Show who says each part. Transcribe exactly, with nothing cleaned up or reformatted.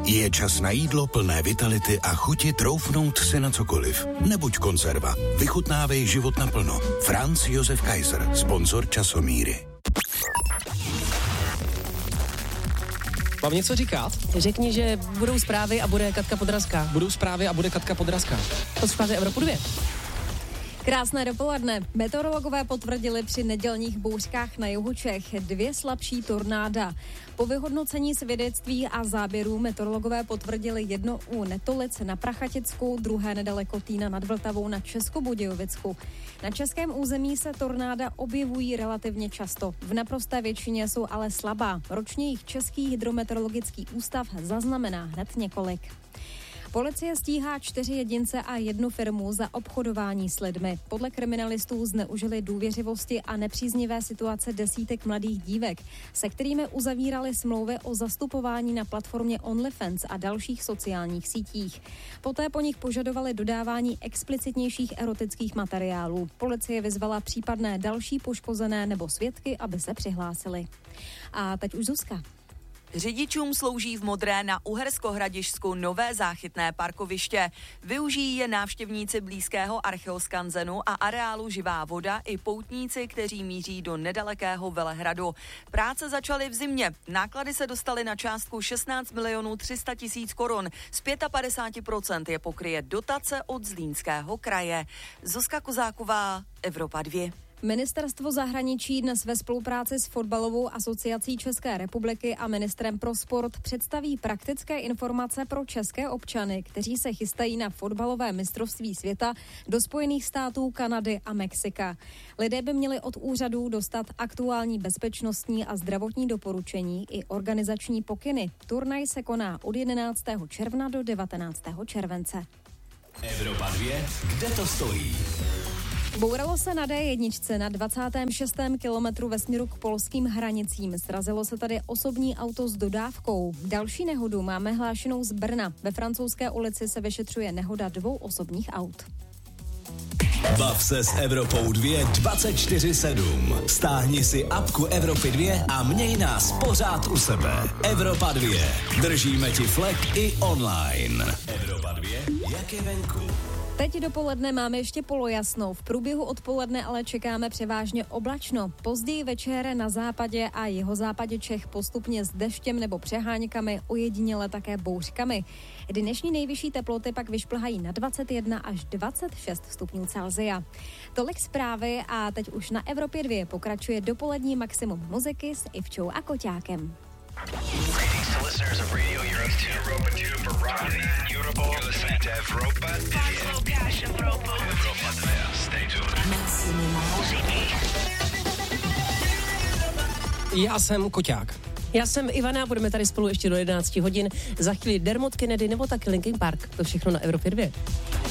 Speaker 1: Je čas na jídlo plné vitality a chuti troufnout si na cokoliv. Nebuď konzerva. Vychutnávej život naplno. Franz Josef Kaiser, sponzor Časomíry.
Speaker 2: Mám něco říkat?
Speaker 3: Řekni, že budou zprávy a bude Katka Podrazká.
Speaker 2: Budou zprávy a bude Katka Podrazká.
Speaker 3: Posloucháte Evropu dvě. Krásné dopoledne. Meteorologové potvrdili při nedělních bouřkách na jihu Čech dvě slabší tornáda. Po vyhodnocení svědectví a záběrů meteorologové potvrdili jedno u Netolic na Prachaticku, druhé nedaleko Týna nad Vltavou na Českobudějovicku. Na českém území se tornáda objevují relativně často. V naprosté většině jsou ale slabá. Ročně jich Český hydrometeorologický ústav zaznamená hned několik. Policie stíhá čtyři jedince a jednu firmu za obchodování s lidmi. Podle kriminalistů zneužili důvěřivosti a nepříznivé situace desítek mladých dívek, se kterými uzavírali smlouvy o zastupování na platformě OnlyFans a dalších sociálních sítích. Poté po nich požadovali dodávání explicitnějších erotických materiálů. Policie vyzvala případné další poškozené nebo svědky, aby se přihlásili. A teď už Zuzka.
Speaker 4: Řidičům slouží v Modré na Uhersko-Hradišťsku nové záchytné parkoviště. Využijí je návštěvníci blízkého Archeoskanzenu a areálu Živá voda i poutníci, kteří míří do nedalekého Velehradu. Práce začaly v zimě. Náklady se dostaly na částku šestnáct milionů tři sta tisíc korun. Z padesát pět procent je pokryje dotace od Zlínského kraje. Zuzka Kozáková, Evropa dvě.
Speaker 3: Ministerstvo zahraničí dnes ve spolupráci s Fotbalovou asociací České republiky a ministrem pro sport představí praktické informace pro české občany, kteří se chystají na fotbalové mistrovství světa do Spojených států, Kanady a Mexika. Lidé by měli od úřadů dostat aktuální bezpečnostní a zdravotní doporučení i organizační pokyny. Turnaj se koná od jedenáctého června do devatenáctého července.
Speaker 5: Evropa dvě, kde to stojí?
Speaker 3: Bouralo se na dé jedna na dvacátém šestém kilometru ve směru k polským hranicím. Srazilo se tady osobní auto s dodávkou. Další nehodu máme hlášenou z Brna. Ve Francouzské ulici se vyšetřuje nehoda dvou osobních aut.
Speaker 5: Bav se s Evropou dvě dvacet čtyři sedm. Stáhni si apku Evropy dvě a měj nás pořád u sebe. Evropa dvě. Držíme ti flek i online. Evropa dvě, jak je venku.
Speaker 3: Teď dopoledne máme ještě polojasno. V průběhu odpoledne ale čekáme převážně oblačno. Později večer na západě a jihozápadě Čech postupně s deštěm nebo přeháňkami, ojediněle také bouřkami. Dnešní nejvyšší teploty pak vyšplhají na dvacet jedna až dvacet šest stupňů Celsia. Tolik zprávy a teď už na Evropě dvě pokračuje dopolední maximum muziky s Ivčou a Koťákem.
Speaker 2: Já jsem Koťák.
Speaker 3: Já jsem Ivana, budeme tady spolu ještě do jedenácti hodin. Za chvíli Dermot Kennedy nebo taky Linkin Park. To všechno na Evropě dvě.